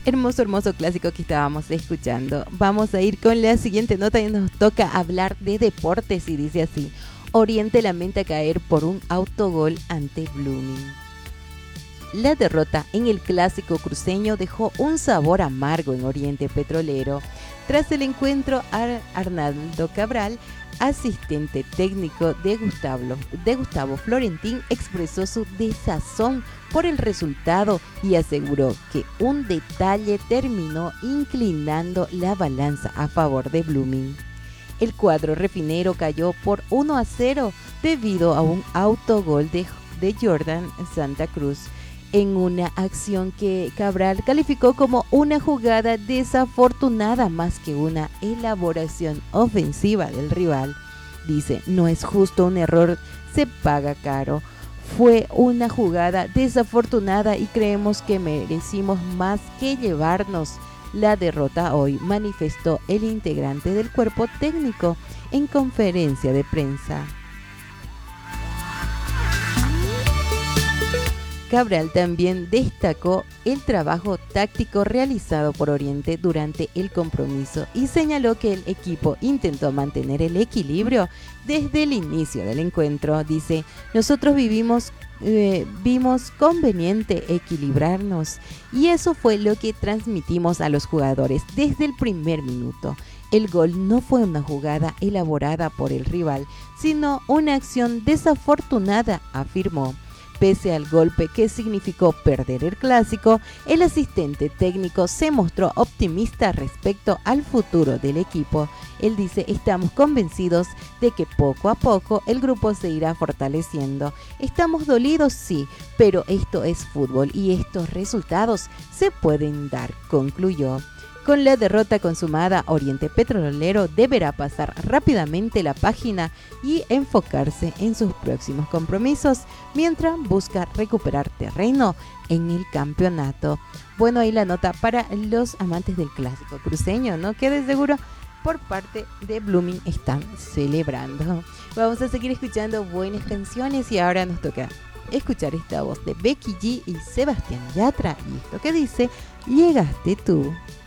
Hermoso, hermoso clásico que estábamos escuchando. Vamos a ir con la siguiente nota y nos toca hablar de deportes y dice así: Oriente lamenta caer por un autogol ante Blooming. La derrota en el clásico cruceño dejó un sabor amargo en Oriente Petrolero. Tras el encuentro, Arnaldo Cabral, asistente técnico de Gustavo Florentín, expresó su desazón por el resultado y aseguró que un detalle terminó inclinando la balanza a favor de Blooming. El cuadro refinero cayó por 1-0 debido a un autogol de Jordan Santa Cruz, en una acción que Cabral calificó como una jugada desafortunada más que una elaboración ofensiva del rival. Dice: no es justo, un error se paga caro. Fue una jugada desafortunada y creemos que merecimos más que llevarnos la derrota hoy, manifestó el integrante del cuerpo técnico en conferencia de prensa. Cabral también destacó el trabajo táctico realizado por Oriente durante el compromiso y señaló que el equipo intentó mantener el equilibrio desde el inicio del encuentro. Dice: nosotros vimos conveniente equilibrarnos y eso fue lo que transmitimos a los jugadores desde el primer minuto. El gol no fue una jugada elaborada por el rival, sino una acción desafortunada, afirmó. Pese al golpe que significó perder el clásico, el asistente técnico se mostró optimista respecto al futuro del equipo. Él dice: estamos convencidos de que poco a poco el grupo se irá fortaleciendo. Estamos dolidos, sí, pero esto es fútbol y estos resultados se pueden dar, concluyó. Con la derrota consumada, Oriente Petrolero deberá pasar rápidamente la página y enfocarse en sus próximos compromisos, mientras busca recuperar terreno en el campeonato. Bueno, ahí la nota para los amantes del clásico cruceño, ¿no? Que de seguro por parte de Blooming están celebrando. Vamos a seguir escuchando buenas canciones y ahora nos toca escuchar esta voz de Becky G y Sebastián Yatra y esto que dice: llegaste tú.